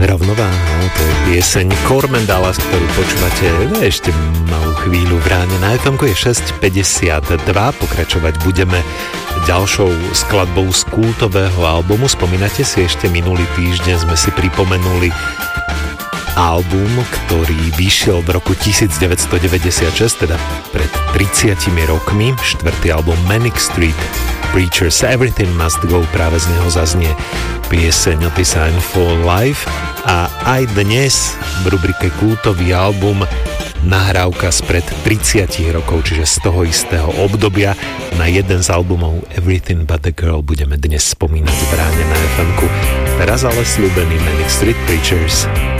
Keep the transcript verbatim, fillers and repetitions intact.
Rovnováha, to je pieseň Corman Dallas, ktorú počúvate ešte malú chvíľu v ráne. Na ef emku je šesť päťdesiatdva, pokračovať budeme ďalšou skladbou z kultového albumu. Spomínate si, ešte minulý týždeň sme si pripomenuli album, ktorý vyšiel v roku devätnásťstodeväťdesiatšesť, teda pred tridsiatimi rokmi, štvrtý album Manic Street Preachers, Everything Must Go, práve z neho zaznie pieseň A Sign for Life. A aj dnes v rubrike Kultový album nahrávka spred tridsať rokov, čiže z toho istého obdobia. Na jeden z albumov Everything But The Girl budeme dnes spomínať v ráne na ef emku. Teraz ale sľúbený Manic Street Preachers.